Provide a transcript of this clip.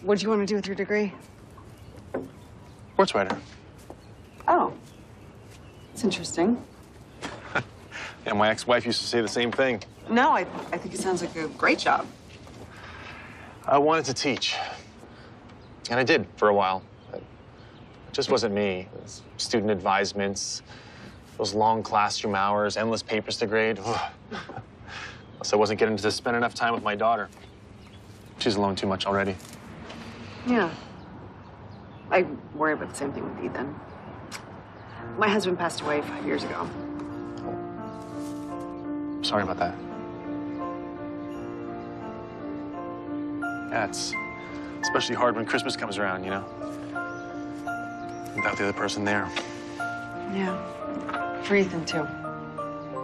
What do you want to do with your degree? Sports writer. Oh, it's interesting. Yeah, my ex-wife used to say the same thing. No, I think it sounds like a great job. I wanted to teach. And I did for a while. But it just wasn't me. It was student advisements, those long classroom hours, endless papers to grade. Plus, I wasn't getting to spend enough time with my daughter. She's alone too much already. Yeah. I worry about the same thing with Ethan. My husband passed away 5 years ago. Sorry about that. Yeah, it's especially hard when Christmas comes around, you know? Without the other person there. Yeah. For Ethan, too.